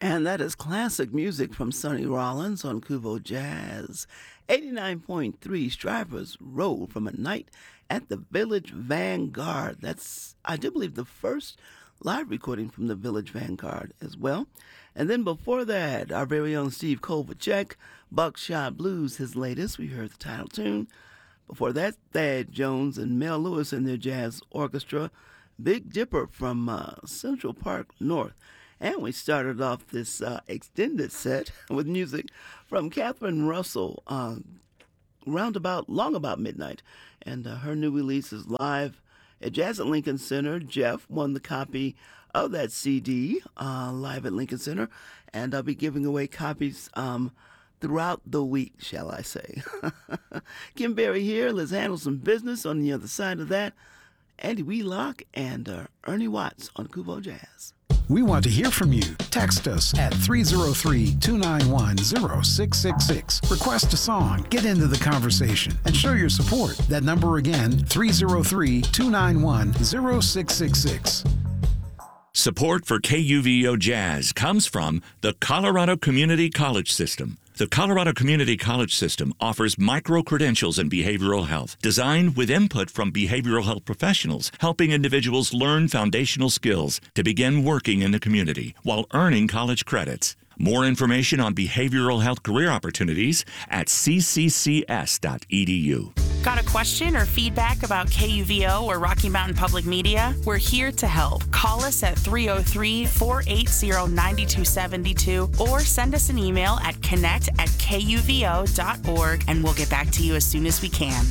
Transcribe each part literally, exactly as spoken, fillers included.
And that is classic music from Sonny Rollins on Kuvo Jazz. eighty-nine point three Strivers Road from a night at the Village Vanguard. That's, I do believe, the first live recording from the Village Vanguard as well. And then before that, our very own Steve Kovacek, Buckshot Blues, his latest. We heard the title tune. Before that, Thad Jones and Mel Lewis and their jazz orchestra, Big Dipper from uh, Central Park North. And we started off this uh, extended set with music from Catherine Russell, uh, roundabout, long about midnight. And uh, her new release is live at Jazz at Lincoln Center. Jeff won the copy of that C D uh, live at Lincoln Center. And I'll be giving away copies um, throughout the week, shall I say. Kim Berry here. Let's handle some business. On the other side of that, Andy Wheelock and uh, Ernie Watts on Kuvo Jazz. We want to hear from you. Text us at three oh three, two nine one, oh six six six. Request a song, get into the conversation, and show your support. That number again, three oh three, two nine one, oh six six six. Support for K U V O Jazz comes from the Colorado Community College System. The Colorado Community College System offers micro-credentials in behavioral health, designed with input from behavioral health professionals, helping individuals learn foundational skills to begin working in the community while earning college credits. More information on behavioral health career opportunities at c c c s dot e d u. Got a question or feedback about K U V O or Rocky Mountain Public Media? We're here to help. Call us at three oh three, four eight zero, nine two seven two or send us an email at connect at k u v o dot org and we'll get back to you as soon as we can.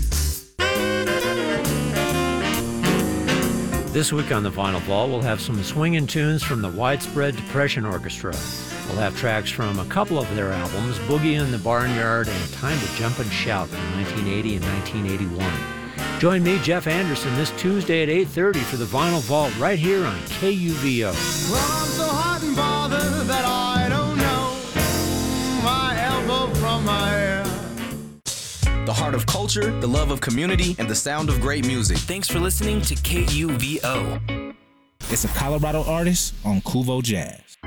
This week on the Final Vault, we'll have some swinging tunes from the Widespread Depression Orchestra. We'll have tracks from a couple of their albums, Boogie in the Barnyard and Time to Jump and Shout from nineteen eighty and nineteen eighty-one. Join me, Jeff Anderson, this Tuesday at eight thirty for the Vinyl Vault right here on K U V O. Well, I'm so hot and bothered that I don't know my elbow from my ear. The heart of culture, the love of community, and the sound of great music. Thanks for listening to K U V O. It's a Colorado artist on Kuvo Jazz.